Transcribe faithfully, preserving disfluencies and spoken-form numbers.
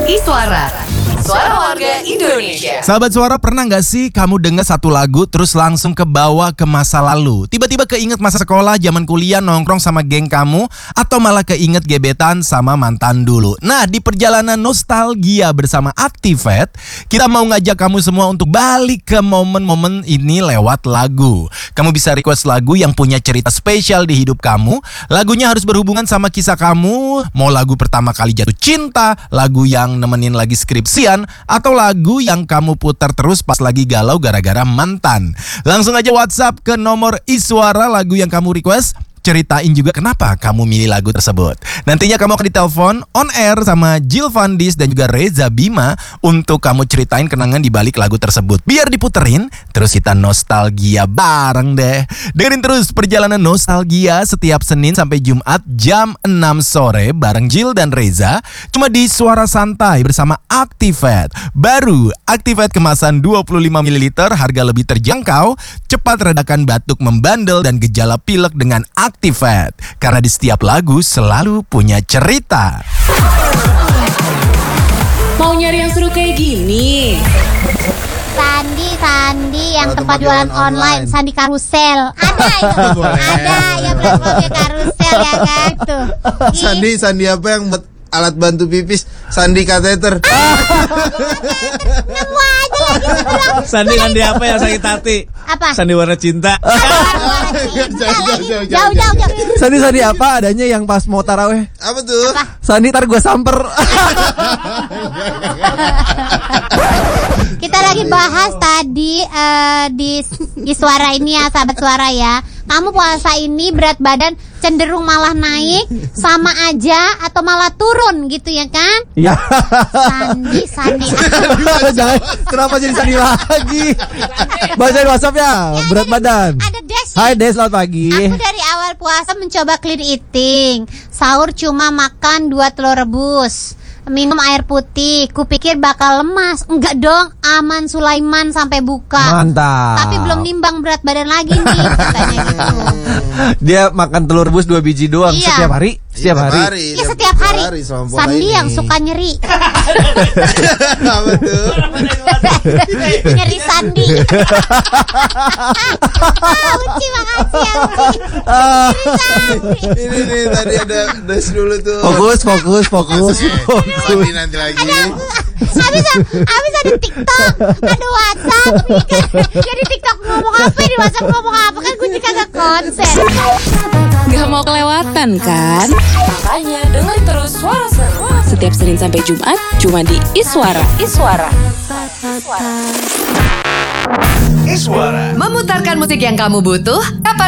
Iswara, suara warga Indonesia. Sahabat Suara, pernah gak sih kamu dengar satu lagu terus langsung kebawa ke masa lalu? Tiba-tiba keinget masa sekolah, zaman kuliah, nongkrong sama geng kamu, atau malah keinget gebetan sama mantan dulu. Nah, di perjalanan nostalgia bersama Activate, kita mau ngajak kamu semua untuk balik ke momen-momen ini lewat lagu. Kamu bisa request lagu yang punya cerita spesial di hidup kamu. Lagunya harus berhubungan sama kisah kamu. Mau lagu pertama kali jatuh cinta, lagu yang nemenin lagi skripsian, atau lagu yang kamu putar terus pas lagi galau gara-gara mantan. Langsung aja WhatsApp ke nomor Iswara lagu yang kamu request. Ceritain juga kenapa kamu milih lagu tersebut. Nantinya kamu akan ditelepon on air sama Jill Vandis dan juga Reza Bima untuk kamu ceritain kenangan di balik lagu tersebut. Biar diputerin, terus kita nostalgia bareng deh. Dengerin terus perjalanan nostalgia setiap Senin sampai Jumat jam enam sore bareng Jill dan Reza. Cuma di Suara Santai bersama Activate. Baru Activate kemasan dua puluh lima mililiter, harga lebih terjangkau. Cepat redakan batuk membandel dan gejala pilek dengan Activate, karena di setiap lagu selalu punya cerita. Mau nyari yang seru kayak gini? Sandi, Sandi yang Oh, tempat tempat jualan jualan online, online. Sandi Karusel. Ada itu, ada yang platformnya Karusel ya kan tuh. Ih, Sandi, Sandi apa yang buat alat bantu pipis? Sandi kateter. nemu aja lagi bilang. Sandi Sandi apa yang sakit hati? Apa? Sandi warna cinta. Jauh, jauh, jauh, Jauh, jauh, jauh. Sandi Sandi apa adanya yang pas mau taraweh? Apa tuh? Sandi tar gue samper. Kita lagi bahas tadi eh, di di suara ini ya, sahabat suara ya. Kamu puasa ini berat badan cenderung malah naik, sama aja atau malah turun gitu ya kan? Iya. Sandi, Sandi. Jangan, kenapa jadi Sandi lagi? Bacain WhatsApp ya, berat badan. Ada Des. Hai Des, selamat pagi. Aku dari awal puasa mencoba clean eating. Sahur cuma makan dua telur rebus, minum air putih. Kupikir bakal lemas. Enggak dong, aman Sulaiman sampai buka. Mantap. Tapi belum nimbang berat badan lagi nih, katanya gitu. Dia makan telur rebus dua biji doang Iya. setiap hari. Setiap hari. Iya setiap hari. selama puasa Sandi ini. yang suka nyeri. Apa tuh? Nyeri Sandi. Ah, Uci makasih ya Uci. Nyeri Sandi. Ini nih tadi ada Des dulu tuh. Fokus, fokus, fokus, Sandi fokus. nanti lagi. Habis habis ada TikTok, ada WhatsApp. Jadi TikTok ngomong apa, di WhatsApp ngomong apa, kan gue juga gak konsen. Gak mau kelewatan kan? Makanya dengerin terus Suara Seru setiap Senin sampai Jumat cuma di Iswara. Iswara. Iswara. Memutarkan musik yang kamu butuh kapan